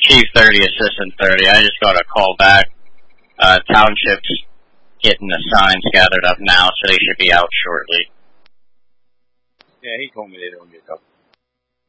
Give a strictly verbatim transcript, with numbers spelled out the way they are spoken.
Chief thirty, Assistant thirty. I just got a call back. Uh, township's getting the signs gathered up now, so they should be out shortly. Yeah, he told me they don't get up.